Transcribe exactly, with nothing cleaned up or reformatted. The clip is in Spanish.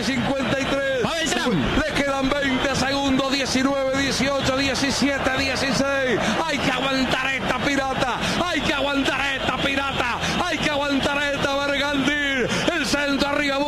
cincuenta y tres. Le quedan veinte segundos. diecinueve, dieciocho, diecisiete, dieciséis. Hay que aguantar esta pirata. Hay que aguantar esta pirata. Hay que aguantar esta Bergantín. El centro arriba.